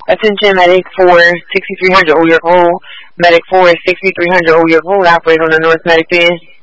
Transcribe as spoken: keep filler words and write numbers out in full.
Attention, Medic for sixty-three hundred Old York Road. Medic for sixty-three hundred Old York Road, operate on the North Medic Bend.